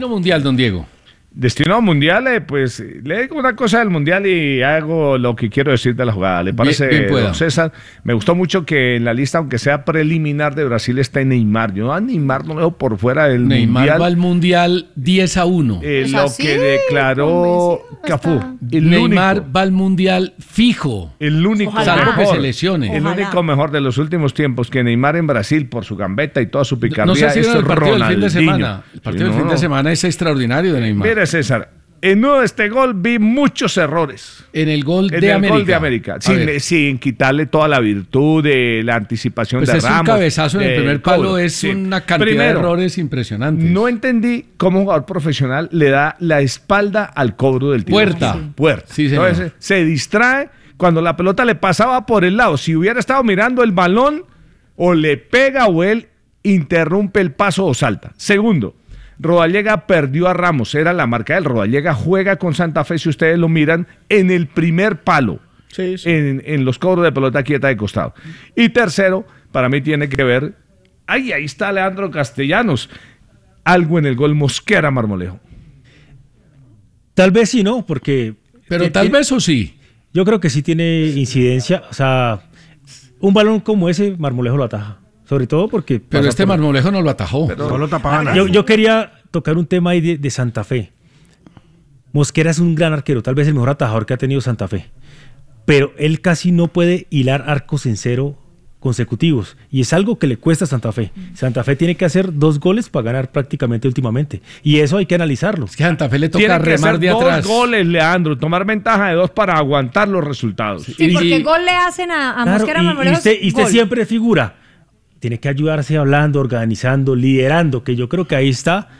Destino mundial, don Diego. Destino mundial, pues le digo una cosa del mundial y hago lo que quiero decir de la jugada. ¿Le parece, bien don César? Me gustó mucho que en la lista, aunque sea preliminar de Brasil, está Neymar. Yo a Neymar no lo dejo por fuera del mundial. Neymar va al mundial 10-1. Lo que declaró Cafú. Neymar va al mundial fijo. El único salvo mejor, que se lesione. El único mejor de los últimos tiempos que Neymar en Brasil, por su gambeta y toda su picardía, no sé si es el partido del fin de Ronaldinho. semana. El partido del fin de semana es extraordinario de Neymar. Mire, César, en uno de este gol vi muchos errores. En el gol en de el América. Gol de América. Sin quitarle toda la virtud de la anticipación pues de es Ramos. Un cabezazo en el primer palo cobro. es una cantidad de errores impresionantes. No entendí cómo un jugador profesional le da la espalda al cobro del tiro. Puerta. Sí, señor. Entonces se distrae cuando la pelota le pasaba por el lado. Si hubiera estado mirando el balón, o le pega o él interrumpe el paso o salta. Segundo, Rodallega perdió a Ramos, era la marca del Rodallega, juega con Santa Fe, si ustedes lo miran, en el primer palo, en los cobros de pelota quieta de costado. Y tercero, para mí tiene que ver, ahí está Leandro Castellanos, algo en el gol Mosquera Marmolejo. Tal vez sí, ¿no? Porque... Pero tal vez o sí. Yo creo que sí tiene incidencia, o sea, un balón como ese, Marmolejo lo ataja. Sobre todo porque... Pero este Marmolejo no lo atajó. No lo tapaban. Yo quería tocar un tema ahí de Santa Fe. Mosquera es un gran arquero, tal vez el mejor atajador que ha tenido Santa Fe. Pero él casi no puede hilar arcos en cero consecutivos. Y es algo que le cuesta a Santa Fe. Santa Fe tiene que hacer 2 goles para ganar prácticamente últimamente. Y eso hay que analizarlo. Es que a Santa Fe le toca tiene que remar hacer de atrás. 2 goles, Leandro. Tomar ventaja de 2 para aguantar los resultados. Sí, porque gol le hacen a Mosquera Marmolejo. Y usted siempre figura. Tiene que ayudarse hablando, organizando, liderando, que yo creo que ahí está